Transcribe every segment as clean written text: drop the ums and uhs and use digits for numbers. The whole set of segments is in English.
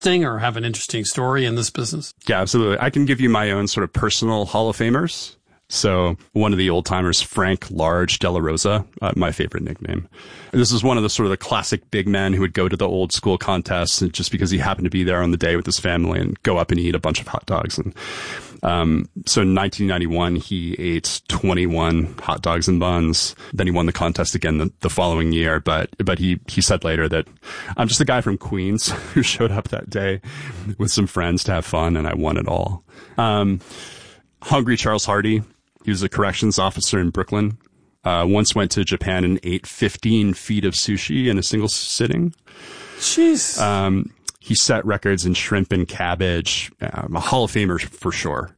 or have an interesting story in this business? Yeah, absolutely. I can give you my own sort of personal Hall of Famers. So one of the old timers, Frank Large De La Rosa, my favorite nickname. And this is one of the sort of the classic big men who would go to the old school contests and just because he happened to be there on the day with his family and go up and eat a bunch of hot dogs. And so in 1991, he ate 21 hot dogs and buns. Then he won the contest again the following year. But he said later that I'm just a guy from Queens who showed up that day with some friends to have fun, and I won it all. Hungry Charles Hardy. He was a corrections officer in Brooklyn. Once went to Japan and ate 15 feet of sushi in a single sitting. Jeez. He set records in shrimp and cabbage. A Hall of Famer for sure.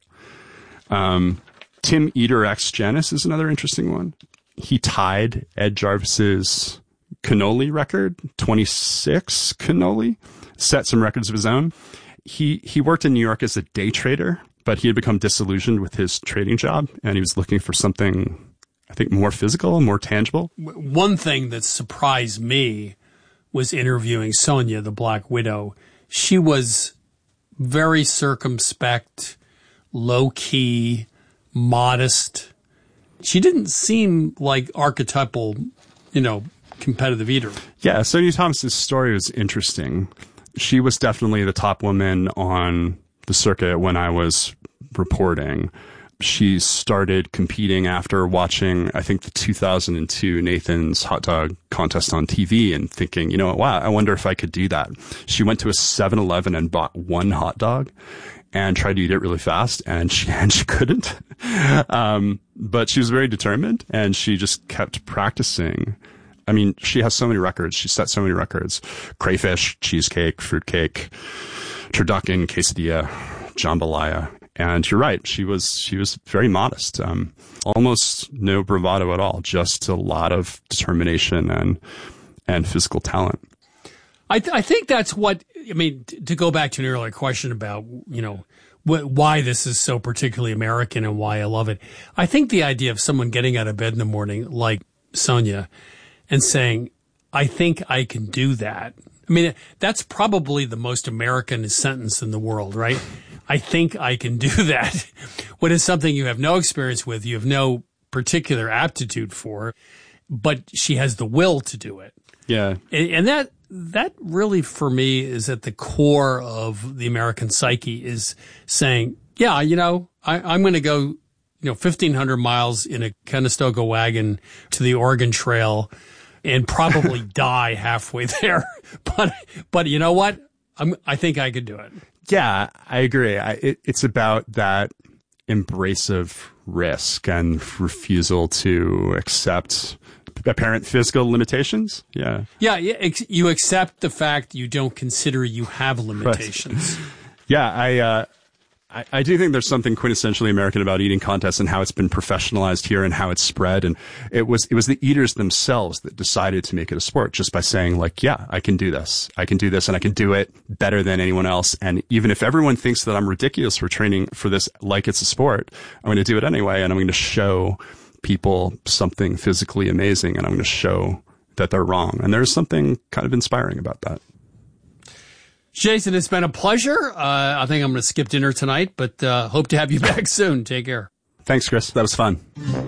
Tim Eater ex Janis is another interesting one. He tied Ed Jarvis's cannoli record, 26 cannoli, set some records of his own. He worked in New York as a day trader, but he had become disillusioned with his trading job, and he was looking for something, I think, more physical, more tangible. One thing that surprised me was interviewing Sonia, the Black Widow. She was very circumspect, low-key, modest. She didn't seem like archetypal, competitive eater. Yeah, Sonia Thomas's story was interesting. She was definitely the top woman on the circuit when I was reporting. She started competing after watching, I think, the 2002 Nathan's hot dog contest on TV and thinking, wow, I wonder if I could do that. She went to a 7-Eleven and bought one hot dog and tried to eat it really fast, and she couldn't. But she was very determined, and she just kept practicing. I mean, she has so many records. She set so many records. Crayfish, cheesecake, fruitcake, turducken, quesadilla, jambalaya. And you're right. She was very modest. Almost no bravado at all. Just a lot of determination and physical talent. I think that's what, to go back to an earlier question about, why this is so particularly American and why I love it. I think the idea of someone getting out of bed in the morning, like Sonia, and saying, I think I can do that. That's probably the most American sentence in the world, right? I think I can do that. What is something you have no experience with, you have no particular aptitude for, but she has the will to do it. Yeah. And that really, for me, is at the core of the American psyche, is saying, yeah, I'm going to go, 1,500 miles in a Conestoga wagon to the Oregon Trail and probably die halfway there. But you know what? I think I could do it. Yeah, I agree. It's about that embrace of risk and refusal to accept apparent physical limitations. Yeah. Yeah. You accept the fact you don't consider you have limitations. Right. Yeah. I do think there's something quintessentially American about eating contests and how it's been professionalized here and how it's spread. And it was the eaters themselves that decided to make it a sport just by saying, like, yeah, I can do this. I can do this, and I can do it better than anyone else. And even if everyone thinks that I'm ridiculous for training for this like it's a sport, I'm going to do it anyway. And I'm going to show people something physically amazing, and I'm going to show that they're wrong. And there's something kind of inspiring about that. Jason, it's been a pleasure. I think I'm going to skip dinner tonight, but hope to have you back soon. Take care. Thanks, Chris. That was fun.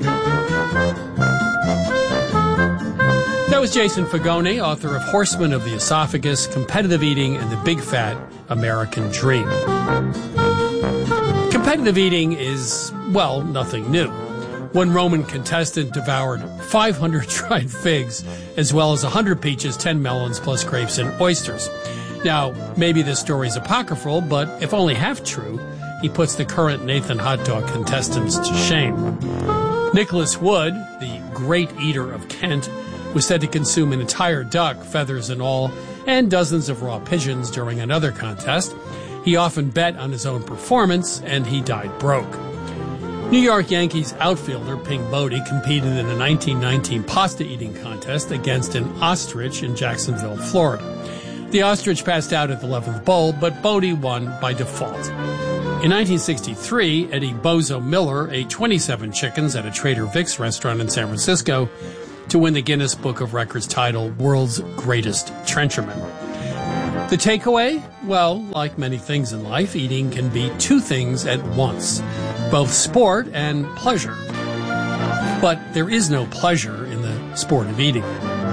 That was Jason Fagone, author of Horsemen of the Esophagus, Competitive Eating, and the Big Fat American Dream. Competitive eating is, well, nothing new. One Roman contestant devoured 500 dried figs, as well as 100 peaches, 10 melons, plus grapes and oysters. Now, maybe this story is apocryphal, but if only half true, he puts the current Nathan hot dog contestants to shame. Nicholas Wood, the great eater of Kent, was said to consume an entire duck, feathers and all, and dozens of raw pigeons during another contest. He often bet on his own performance, and he died broke. New York Yankees outfielder Pink Bodie competed in a 1919 pasta-eating contest against an ostrich in Jacksonville, Florida. The ostrich passed out at the 11th bowl, but Bodie won by default. In 1963, Eddie Bozo Miller ate 27 chickens at a Trader Vic's restaurant in San Francisco to win the Guinness Book of Records title World's Greatest Trencherman. The takeaway? Well, like many things in life, eating can be two things at once, both sport and pleasure. But there is no pleasure in the sport of eating.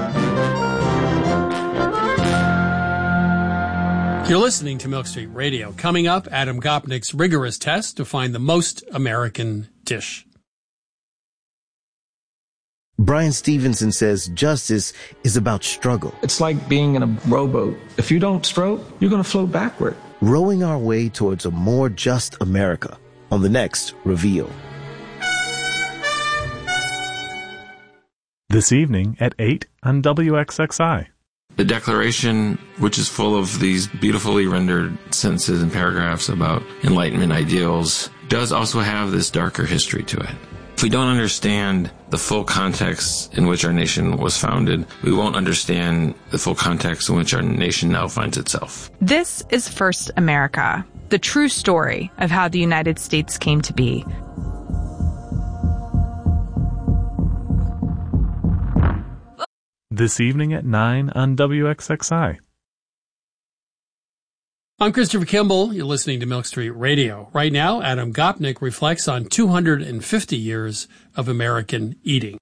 You're listening to Milk Street Radio. Coming up, Adam Gopnik's rigorous test to find the most American dish. Brian Stevenson says justice is about struggle. It's like being in a rowboat. If you don't stroke, you're going to float backward. Rowing our way towards a more just America on the next Reveal. This evening at 8 on WXXI. The Declaration, which is full of these beautifully rendered sentences and paragraphs about Enlightenment ideals, does also have this darker history to it. If we don't understand the full context in which our nation was founded, we won't understand the full context in which our nation now finds itself. This is First America, the true story of how the United States came to be. This evening at 9 on WXXI. I'm Christopher Kimball. You're listening to Milk Street Radio. Right now, Adam Gopnik reflects on 250 years of American eating.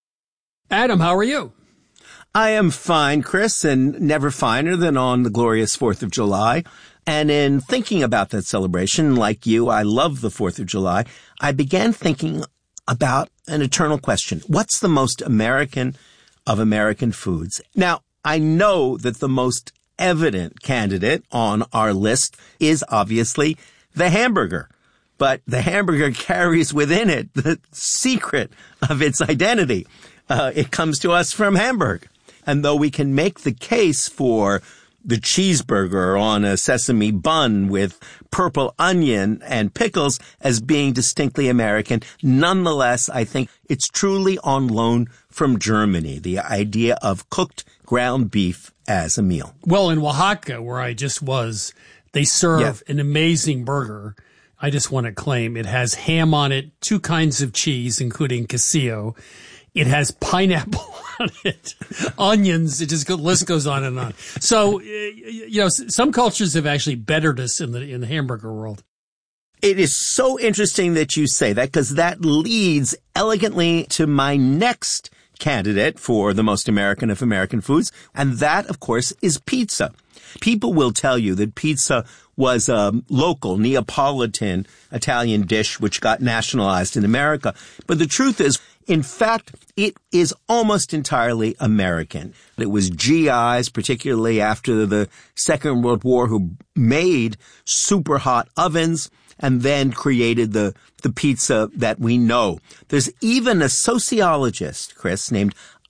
Adam, how are you? I am fine, Chris, and never finer than on the glorious 4th of July. And in thinking about that celebration, like you, I love the 4th of July. I began thinking about an eternal question. What's the most American of American foods? Now, I know that the most evident candidate on our list is obviously the hamburger. But the hamburger carries within it the secret of its identity. It comes to us from Hamburg. And though we can make the case for the cheeseburger on a sesame bun with purple onion and pickles as being distinctly American, nonetheless, I think it's truly on loan from Germany, the idea of cooked ground beef as a meal. Well, in Oaxaca, where I just was, they serve an amazing burger. I just want to claim it has ham on it, two kinds of cheese, including quesillo. It has pineapple on it, onions. It just list goes on and on. So, some cultures have actually bettered us in the hamburger world. It is so interesting that you say that, because that leads elegantly to my next candidate for the most American of American foods, and that, of course, is pizza. People will tell you that pizza was a local Neapolitan Italian dish which got nationalized in America. But the truth is, in fact, it is almost entirely American. It was GIs, particularly after the Second World War, who made super hot ovens and then created the pizza that we know. There's even a sociologist, Chris, named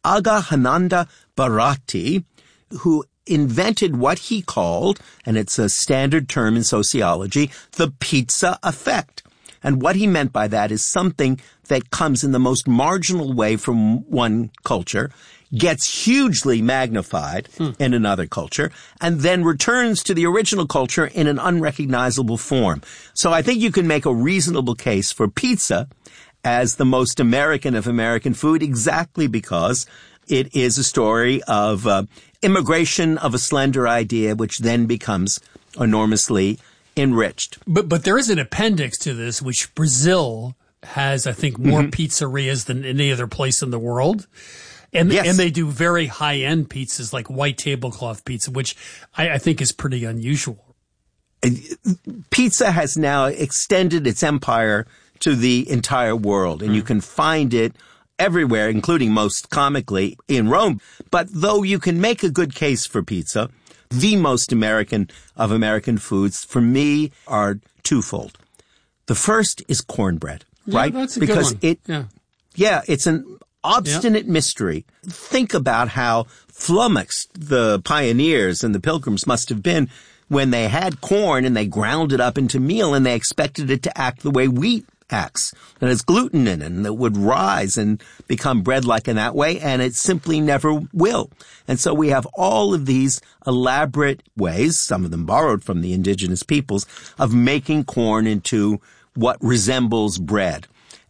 Agha Bharati, who invented what he called, and it's a standard term in sociology, the pizza effect. And what he meant by that is something that comes in the most marginal way from one culture, gets hugely magnified in another culture, and then returns to the original culture in an unrecognizable form. So I think you can make a reasonable case for pizza as the most American of American food, exactly because it is a story of immigration of a slender idea, which then becomes enormously enriched. But there is an appendix to this, which Brazil has, I think, more pizzerias than any other place in the world. And they do very high-end pizzas, like white tablecloth pizza, which I think is pretty unusual. Pizza has now extended its empire to the entire world, and you can find it everywhere, including most comically in Rome. But though you can make a good case for pizza, the most American of American foods, for me, are twofold. The first is cornbread, right? That's a because good one. It's an obstinate mystery. Think about how flummoxed the pioneers and the pilgrims must have been when they had corn and they ground it up into meal and they expected it to act the way wheat acts. And it's gluten in it and it would rise and become bread-like in that way, and it simply never will. And so we have all of these elaborate ways, some of them borrowed from the indigenous peoples, of making corn into what resembles bread.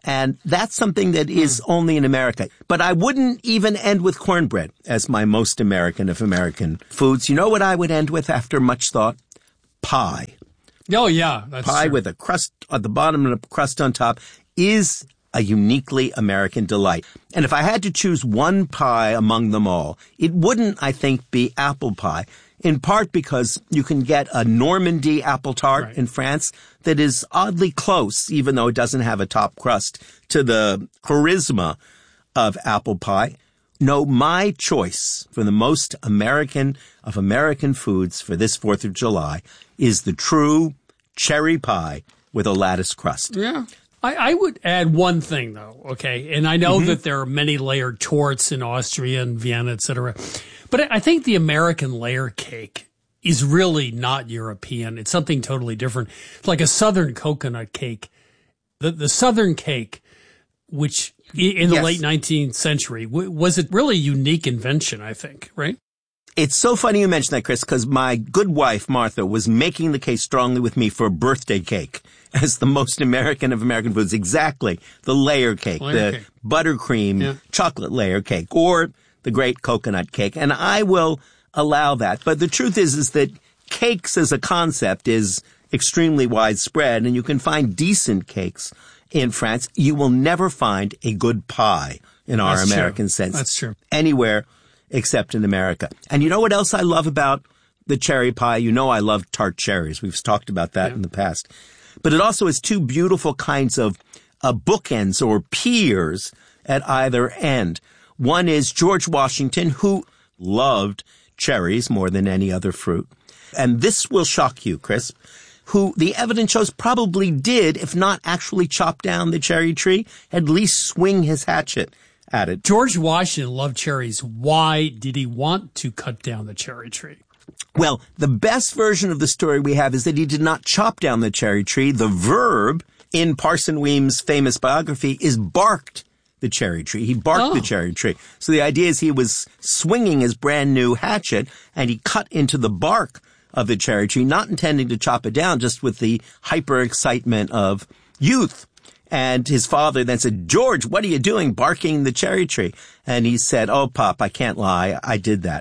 And that's something that is only in America. But I wouldn't even end with cornbread as my most American of American foods. You know what I would end with after much thought? Pie. Oh, yeah. That's pie true. with a crust at the bottom and a crust on top is a uniquely American delight. And if I had to choose one pie among them all, it wouldn't, I think, be apple pie. In part because you can get a Normandy apple tart in France that is oddly close, even though it doesn't have a top crust, to the charisma of apple pie. No, my choice for the most American of American foods for this 4th of July is the true cherry pie with a lattice crust. Yeah. I would add one thing, though, okay? And I know that there are many layered torts in Austria and Vienna, et cetera. But I think the American layer cake is really not European. It's something totally different. It's like a Southern coconut cake. The Southern cake, which in the late 19th century, was a really unique invention, I think, right? It's so funny you mention that, Chris, because my good wife, Martha, was making the case strongly with me for a birthday cake as the most American of American foods. Exactly. The layer cake, buttercream chocolate layer cake, or the great coconut cake. And I will allow that. But the truth is that cakes as a concept is extremely widespread, and you can find decent cakes in France. You will never find a good pie in our American sense. That's true. Anywhere except in America. And you know what else I love about the cherry pie? You know I love tart cherries. We've talked about that in the past. But it also has two beautiful kinds of bookends or piers at either end. One is George Washington, who loved cherries more than any other fruit. And this will shock you, Chris, who the evidence shows probably did, if not actually chop down the cherry tree, at least swing his hatchet at it. George Washington loved cherries. Why did he want to cut down the cherry tree? Well, the best version of the story we have is that he did not chop down the cherry tree. The verb in Parson Weems' famous biography is barked the cherry tree. He barked the cherry tree. So the idea is he was swinging his brand new hatchet and he cut into the bark of the cherry tree, not intending to chop it down, just with the hyper excitement of youth. And his father then said, "George, what are you doing barking the cherry tree?" And he said, "Oh, Pop, I can't lie. I did that."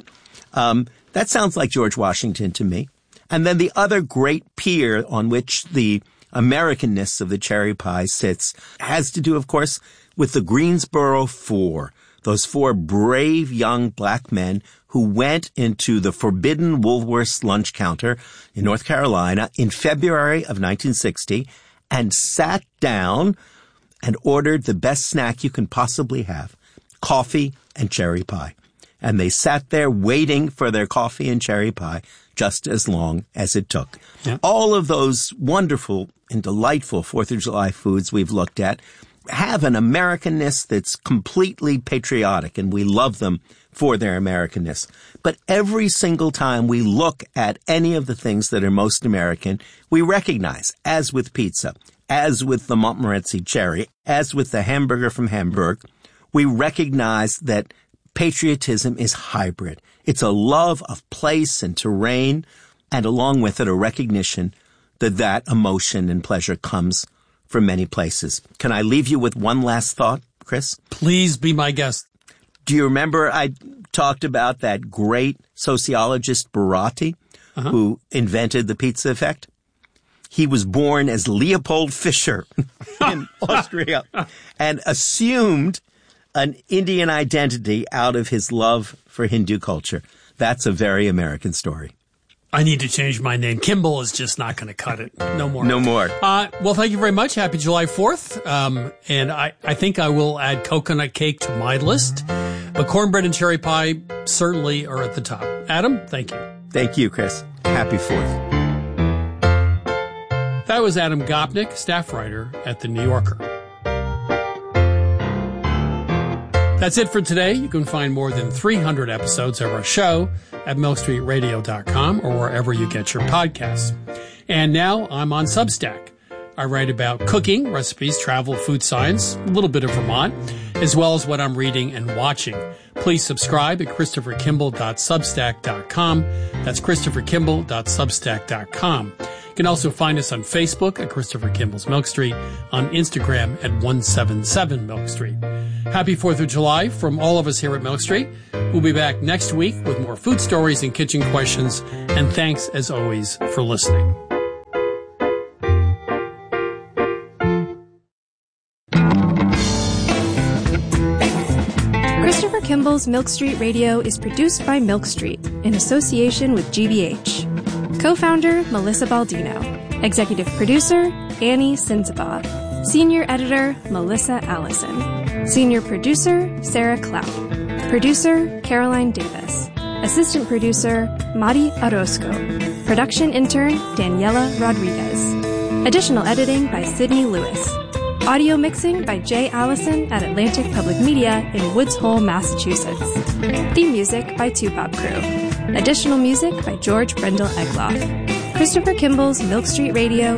That sounds like George Washington to me. And then the other great pier on which the Americanness of the cherry pie sits has to do, of course, with the Greensboro Four, those four brave young black men who went into the forbidden Woolworth's lunch counter in North Carolina in February of 1960 and sat down and ordered the best snack you can possibly have, coffee and cherry pie. And they sat there waiting for their coffee and cherry pie just as long as it took. Yeah. All of those wonderful and delightful 4th of July foods we've looked at have an Americanness that's completely patriotic, and we love them for their Americanness. But every single time we look at any of the things that are most American, we recognize, as with pizza, as with the Montmorency cherry, as with the hamburger from Hamburg, we recognize that patriotism is hybrid. It's a love of place and terrain, and along with it, a recognition that that emotion and pleasure comes from many places. Can I leave you with one last thought, Chris? Please be my guest. Do you remember I talked about that great sociologist Barati, who invented the pizza effect? He was born as Leopold Fischer in Austria and assumed an Indian identity out of his love for Hindu culture. That's a very American story. I need to change my name. Kimball is just not going to cut it. No more. No more. Well, thank you very much. Happy July 4th. And I think I will add coconut cake to my list. But cornbread and cherry pie certainly are at the top. Adam, thank you. Thank you, Chris. Happy 4th. That was Adam Gopnik, staff writer at The New Yorker. That's it for today. You can find more than 300 episodes of our show at millstreetradio.com or wherever you get your podcasts. And now I'm on Substack. I write about cooking, recipes, travel, food science, a little bit of Vermont, as well as what I'm reading and watching. Please subscribe at ChristopherKimball.substack.com. That's ChristopherKimball.substack.com. You can also find us on Facebook at Christopher Kimball's Milk Street, on Instagram at 177 Milk Street. Happy 4th of July from all of us here at Milk Street. We'll be back next week with more food stories and kitchen questions. And thanks, as always, for listening. Christopher Kimball's Milk Street Radio is produced by Milk Street in association with GBH. Co-founder, Melissa Baldino. Executive producer, Annie Sinzaba. Senior editor, Melissa Allison. Senior producer, Sarah Clout. Producer, Caroline Davis. Assistant producer, Mari Orozco. Production intern, Daniela Rodriguez. Additional editing by Sydney Lewis. Audio mixing by Jay Allison at Atlantic Public Media in Woods Hole, Massachusetts. Theme music by Tupop Crew. Additional music by George Brendel Egloff. Christopher Kimball's Milk Street Radio